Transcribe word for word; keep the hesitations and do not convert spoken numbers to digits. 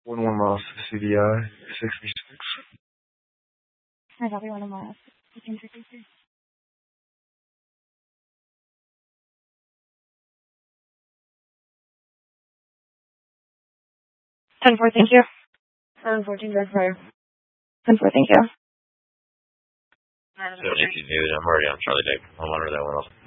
one one miles C D I, sixty-six. I copy one miles. ten four, thank you. seven fourteen, red fire. ten four, thank you. seventy-two, David, I'm already on Charlie Deck. I'll monitor that one off.